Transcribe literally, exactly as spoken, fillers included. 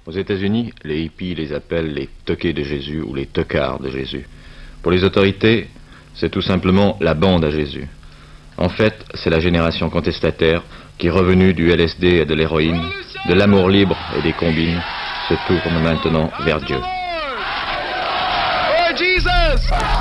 Aux États-Unis, les hippies les appellent les toqués de Jésus ou les tocards de Jésus. Pour les autorités, c'est tout simplement la bande à Jésus. En fait, c'est la génération contestataire qui, revenue du L S D et de l'héroïne, de l'amour libre et des combines, se tourne maintenant vers Dieu. Oh, Jesus!